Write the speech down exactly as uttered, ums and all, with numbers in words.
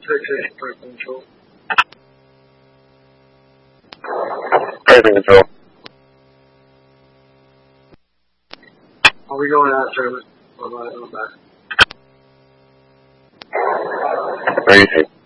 Check, check, pressing control. Pressing control. Are we going out service? Or am I back? Where are you seeing?